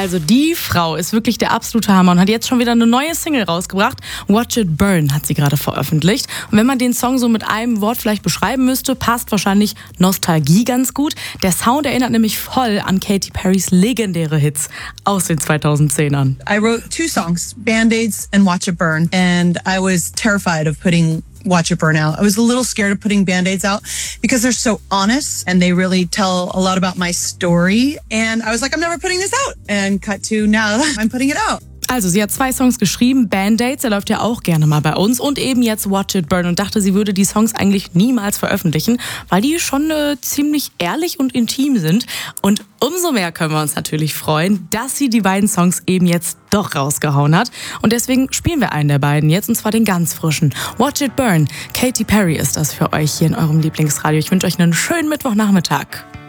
Also die Frau ist wirklich der absolute Hammer und hat jetzt schon wieder eine neue Single rausgebracht. Watch It Burn hat sie gerade veröffentlicht. Und wenn man den Song so mit einem Wort vielleicht beschreiben müsste, passt wahrscheinlich Nostalgie ganz gut. Der Sound erinnert nämlich voll an Katy Perrys legendäre Hits aus den 2010ern. I wrote 2 songs, Band-Aids and Watch It Burn. And I was terrified of putting Watch It Burn out. I was a little scared of putting Band-Aids out because they're so honest and they really tell a lot about my story. And I was like, I'm never putting this out. And cut to now, I'm putting it out. Also sie hat 2 Songs geschrieben, Band-Aids, der läuft ja auch gerne mal bei uns und eben jetzt Watch It Burn und dachte, sie würde die Songs eigentlich niemals veröffentlichen, weil die schon ziemlich ehrlich und intim sind. Und umso mehr können wir uns natürlich freuen, dass sie die beiden Songs eben jetzt doch rausgehauen hat. Und deswegen spielen wir einen der beiden jetzt, und zwar den ganz frischen. Watch It Burn. Katy Perry ist das für euch hier in eurem Lieblingsradio. Ich wünsche euch einen schönen Mittwochnachmittag.